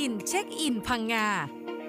กินเช็คอินพังงา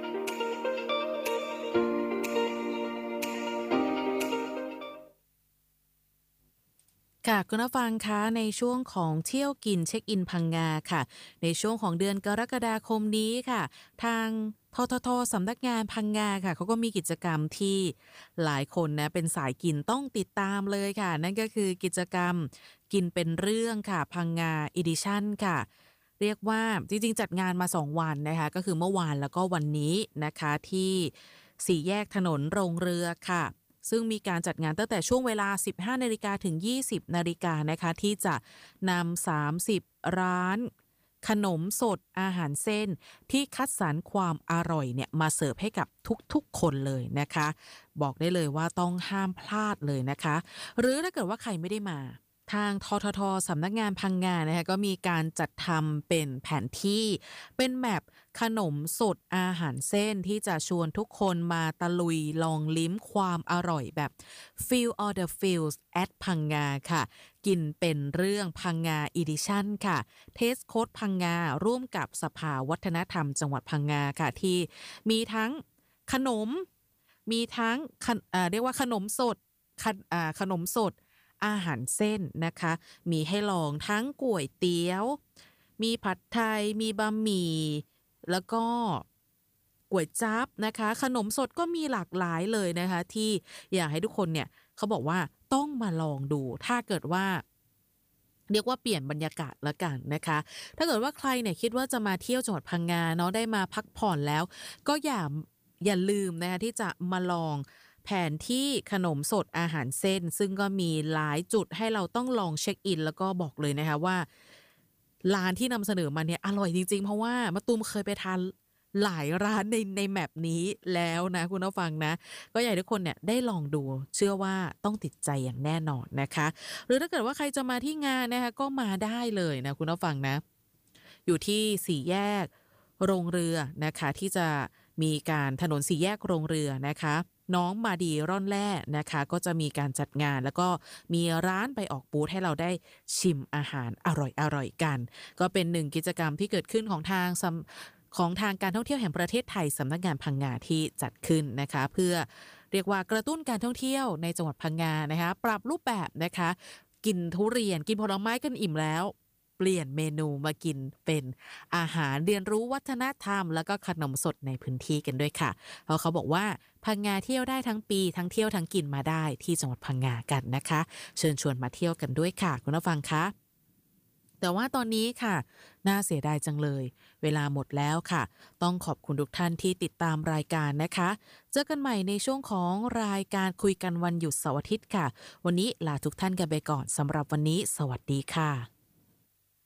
ค่ะคุณผู้ฟังคะในช่วงของเที่ยวกินเช็คอินพังงาค่ะในช่วงของเดือนกรกฎาคมนี้ค่ะทางทททสำนักงานพังงาค่ะเขาก็มีกิจกรรมที่หลายคนนะเป็นสายกินต้องติดตามเลยค่ะนั่นก็คือกิจกรรมกินเป็นเรื่องค่ะพังงาอีดิชั่นค่ะเรียกว่าจริงๆจัดงานมา2วันนะคะก็คือเมื่อวานแล้วก็วันนี้นะคะที่สี่แยกถนนโรงเรือค่ะซึ่งมีการจัดงานตั้งแต่ช่วงเวลา 15 นาฬิกาถึง 20 นาฬิกานะคะที่จะนำ30 ร้านขนมสดอาหารเส้นที่คัดสรรความอร่อยเนี่ยมาเสิร์ฟให้กับทุกๆคนเลยนะคะบอกได้เลยว่าต้องห้ามพลาดเลยนะคะหรือถ้าเกิดว่าใครไม่ได้มาทางทททสำนักงานพังงานะคะก็มีการจัดทำเป็นแผนที่เป็นแมปขนมสดอาหารเส้นที่จะชวนทุกคนมาตะลุยลองลิ้มความอร่อยแบบ Feel all the feels at พังงาค่ะกินเป็นเรื่องพังงา Edition ค่ะเทสโค้ดพังงาร่วมกับสภาวัฒนธรรมจังหวัดพังงาค่ะที่มีทั้งขนมมีทั้งเรียกว่าขนมสดขนมสดอาหารเส้นนะคะมีให้ลองทั้งก๋วยเตี๋ยวมีผัดไทยมีบะหมี่แล้วก็ก๋วยจั๊บนะคะขนมสดก็มีหลากหลายเลยนะคะที่อยากให้ทุกคนเนี่ยเขาบอกว่าต้องมาลองดูถ้าเกิดว่าเรียกว่าเปลี่ยนบรรยากาศละกันนะคะถ้าเกิดว่าใครเนี่ยคิดว่าจะมาเที่ยวจังหวัดพังงาเนาะได้มาพักผ่อนแล้วก็อย่าลืมนะคะที่จะมาลองแผนที่ขนมสดอาหารเส้นซึ่งก็มีหลายจุดให้เราต้องลองเช็คอินแล้วก็บอกเลยนะคะว่าร้านที่นำเสนอมาเนี่ยอร่อยจริงๆเพราะว่ามะตูมเคยไปทานหลายร้านในแมปนี้แล้วนะคุณผู้ฟังนะก็อยากให้ทุกคนเนี่ยได้ลองดูเชื่อว่าต้องติดใจอย่างแน่นอนนะคะหรือถ้าเกิดว่าใครจะมาที่งานนะคะก็มาได้เลยนะคุณผู้ฟังนะอยู่ที่สี่แยกโรงเรือนะคะที่จะมีการถนนสี่แยกโรงเรือนะคะน้องมาดีร่อนแร่นะคะก็จะมีการจัดงานแล้วก็มีร้านไปออกบูธให้เราได้ชิมอาหารอร่อยๆกันก็เป็นหนึ่งกิจกรรมที่เกิดขึ้นของทางการท่องเที่ยวแห่งประเทศไทยสำนักงานพังงาที่จัดขึ้นนะคะเพื่อเรียกว่ากระตุ้นการท่องเที่ยวในจังหวัดพังงานะคะปรับรูปแบบนะคะกินทุเรียนกินผลไม้กันอิ่มแล้วเปลี่ยนเมนูมากินเป็นอาหารเรียนรู้วัฒนธรรมแล้วก็ขนมสดในพื้นที่กันด้วยค่ะเพราะเขาบอกว่าพังงาเที่ยวได้ทั้งปีทั้งเที่ยวทั้งกินมาได้ที่จังหวัดพังงากันนะคะเชิญชวนมาเที่ยวกันด้วยค่ะคุณผู้ฟังคะแต่ว่าตอนนี้ค่ะน่าเสียดายจังเลยเวลาหมดแล้วค่ะต้องขอบคุณทุกท่านที่ติดตามรายการนะคะเจอกันใหม่ในช่วงของรายการคุยกันวันหยุดเสาร์อาทิตย์ค่ะวันนี้ลาทุกท่านกันไปก่อนสำหรับวันนี้สวัสดีค่ะ